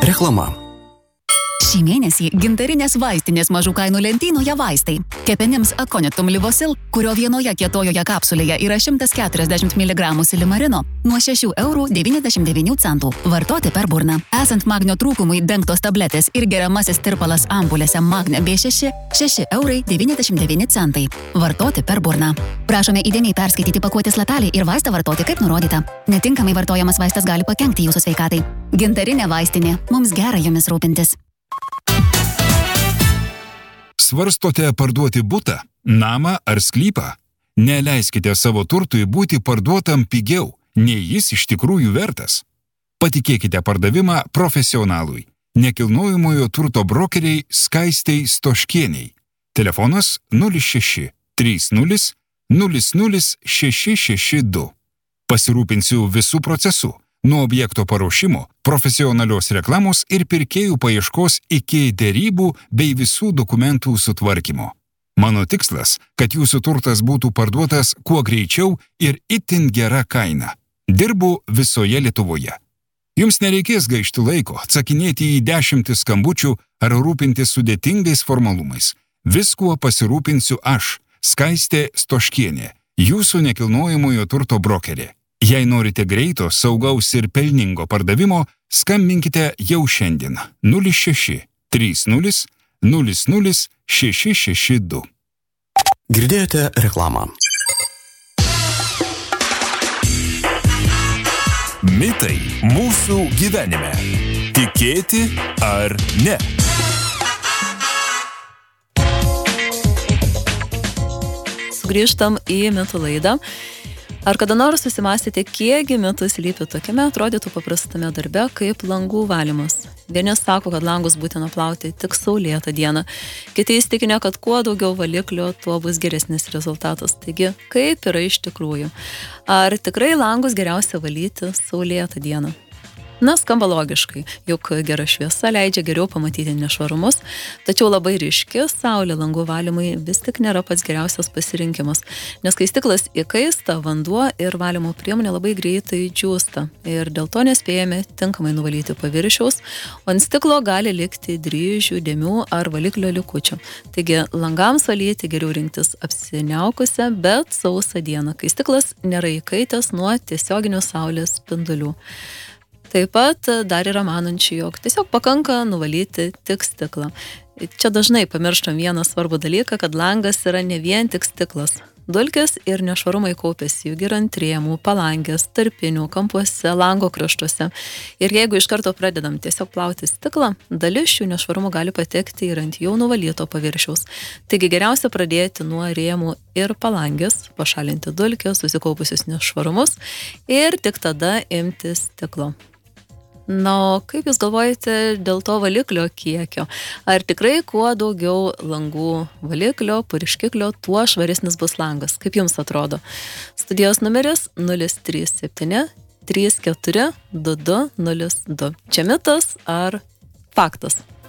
Reklama. Šį mėnesį gintarinės vaistinės mažų kainų lentynoje vaistai. Kepenims Aconitum Livosil, kurio vienoje kietojoje kapsulėje yra 140 mg silimarino, nuo 6,99 €. Vartoti per burną. Esant magnio trūkumui dengtos tabletės ir geriamasis tirpalas ampulėse Magne B6, 6,99 €. Vartoti per burną. Prašome įdėmiai perskaityti pakuotės lapelį ir vaistą vartoti kaip nurodyta. Netinkamai vartojamas vaistas gali pakenkti jūsų sveikatai. Gintarinė vaistinė. Mums gera jomis rūpintis. Svarstote parduoti butą, namą ar sklypą? Neleiskite savo turtui būti parduotam pigiau, nei jis iš tikrųjų vertas. Patikėkite pardavimą profesionalui. Nekilnojamojo turto brokeriai Skaistei Stoškieniai. Telefonas 06 30 00 662. Pasirūpinsiu visų procesų. Nuo objekto paruošimo, profesionalios reklamos ir pirkėjų paieškos iki derybų bei visų dokumentų sutvarkymo. Mano tikslas, kad jūsų turtas būtų parduotas kuo greičiau ir itin gera kaina. Dirbu visoje Lietuvoje. Jums nereikės gaišti laiko, atsakinėti į 10 skambučių ar rūpintis sudėtingais formalumais. Viskuo pasirūpinsiu aš, Skaistė Stoškienė, jūsų nekilnojamojo turto brokerė. Jei norite greito, saugaus ir pelningo pardavimo, skambinkite jau šiandien 06 30 00 662. Girdėjote reklamą. Mitai mūsų gyvenime. Tikėti ar ne? Sugrįžtam į mitų laidą. Ar kada nors susimąstėte, kiekgi mitų slypi tokiame atrodytų paprastame darbe kaip langų valymas? Vieni sako, kad langus būtina plauti tik saulėtą dieną. Kiti įstikinę, kad kuo daugiau valiklio, tuo bus geresnis rezultatas. Taigi, kaip yra iš tikrųjų? Ar tikrai langus geriausia valyti saulėtą dieną? Na, skamba logiškai, juk gera šviesa leidžia geriau pamatyti nešvarumus, tačiau labai ryški saulė langų valymai vis tik nėra pats geriausias pasirinkimas, nes kai stiklas įkaista, vanduo ir valymo priemonė labai greitai džiūsta ir dėl to nespėjame tinkamai nuvalyti paviršiaus, o ant stiklo gali likti dryžių, dėmių ar valiklio likučių. Taigi, langams valyti geriau rinktis apsiniaukusią, bet sausą dieną, kai stiklas nėra įkaitęs nuo tiesioginių saulės spindulių. Taip pat dar yra manančių, jog tiesiog pakanka nuvalyti tik stiklą. Čia dažnai pamirštam vieną svarbų dalyką, kad langas yra ne vien tik stiklas. Dulkės ir nešvarumai kaupėsi juk ir ant rėmų, palangės, tarpinių, kampuose, lango kraštuose. Ir jeigu iš karto pradedam tiesiog plauti stiklą, dalis šių nešvarumų gali patekti ir ant jau nuvalyto paviršiaus. Taigi geriausia pradėti nuo rėmų ir palangės, pašalinti dulkės, susikaupusius nešvarumus ir tik tada imti stiklo. Na, o kaip jūs galvojate dėl to valiklio kiekio? Ar tikrai kuo daugiau langų valiklio, purškiklio, tuo švaresnis bus langas? Kaip jums atrodo? Studijos numeris 037 34 22 02. Čia mitas ar faktas?